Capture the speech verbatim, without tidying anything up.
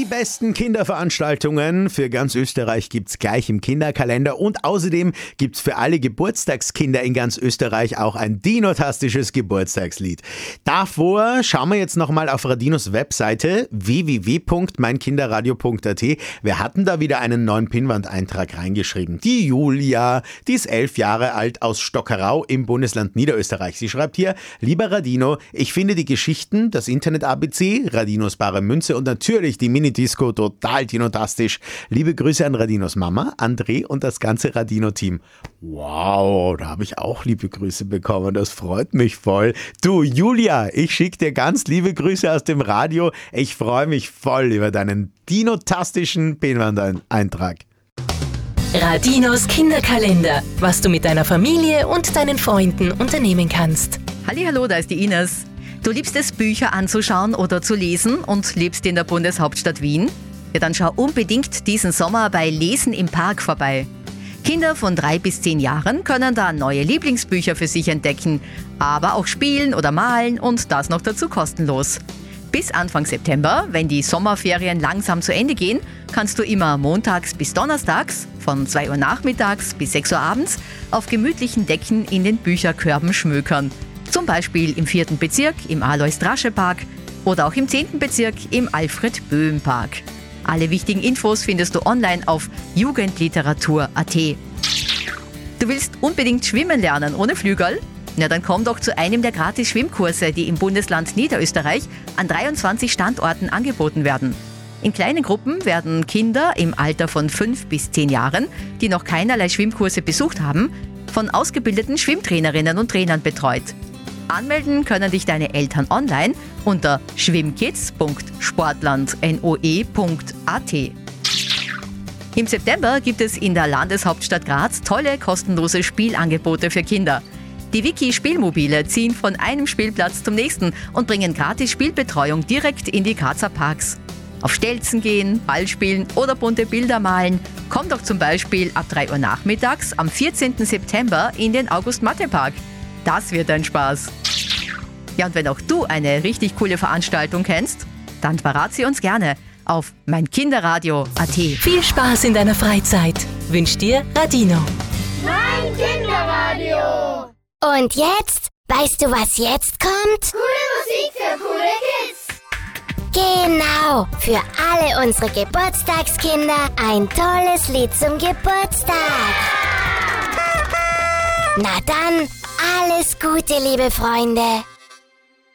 besten Kinderveranstaltungen für ganz Österreich gibt's gleich im Kinderkalender und außerdem gibt's für alle Geburtstagskinder in ganz Österreich auch ein dinotastisches Geburtstagslied. Davor schauen wir jetzt nochmal auf Radinos Webseite w w w punkt mein kinderradio punkt a t. Wir hatten da wieder einen neuen Pinnwand-Eintrag reingeschrieben. Die Julia, die ist elf Jahre alt aus Stockerau im Bundesland Niederösterreich. Sie schreibt hier: Lieber Radino, ich finde die Geschichten, das Internet-A B C, Radinos bare Münze und natürlich die Mini-Disco total dinotastisch. Liebe Grüße an Radinos Mama, André und das ganze Radino-Team. Wow, da habe ich auch liebe Grüße bekommen. Das freut mich voll. Du, Julia, ich schicke dir ganz liebe Grüße aus dem Radio. Ich freue mich voll über deinen dinotastischen Pinnwand-Eintrag. Radinos Kinderkalender. Was du mit deiner Familie und deinen Freunden unternehmen kannst. Hallihallo, da ist die Ines. Du liebst es, Bücher anzuschauen oder zu lesen und lebst in der Bundeshauptstadt Wien? Ja, dann schau unbedingt diesen Sommer bei Lesen im Park vorbei. Kinder von drei bis zehn Jahren können da neue Lieblingsbücher für sich entdecken, aber auch spielen oder malen und das noch dazu kostenlos. Bis Anfang September, wenn die Sommerferien langsam zu Ende gehen, kannst du immer montags bis donnerstags von zwei Uhr nachmittags bis sechs Uhr abends auf gemütlichen Decken in den Bücherkörben schmökern. Zum Beispiel im vierten Bezirk im Alois-Drasche-Park oder auch im zehnten Bezirk im Alfred-Böhm-Park. Alle wichtigen Infos findest du online auf jugendliteratur punkt a t. Du willst unbedingt schwimmen lernen ohne Flügel? Na, dann komm doch zu einem der Gratis-Schwimmkurse, die im Bundesland Niederösterreich an dreiundzwanzig Standorten angeboten werden. In kleinen Gruppen werden Kinder im Alter von fünf bis zehn Jahren, die noch keinerlei Schwimmkurse besucht haben, von ausgebildeten Schwimmtrainerinnen und Trainern betreut. Anmelden können dich deine Eltern online unter schwimmkids punkt sportland punkt a t. Im September gibt es in der Landeshauptstadt Graz tolle kostenlose Spielangebote für Kinder. Die Wiki-Spielmobile ziehen von einem Spielplatz zum nächsten und bringen gratis Spielbetreuung direkt in die Grazer Parks. Auf Stelzen gehen, Ball spielen oder bunte Bilder malen. Komm doch zum Beispiel ab drei Uhr nachmittags am vierzehnten September in den August-Matte-Park. Das wird ein Spaß. Ja, und wenn auch du eine richtig coole Veranstaltung kennst, dann verrat sie uns gerne auf mein kinderradio punkt a t. Viel Spaß in deiner Freizeit. Wünscht dir Radino. Mein Kinderradio. Und jetzt? Weißt du, was jetzt kommt? Coole Musik für coole Kids. Genau, für alle unsere Geburtstagskinder ein tolles Lied zum Geburtstag. Na dann, alles Gute, liebe Freunde.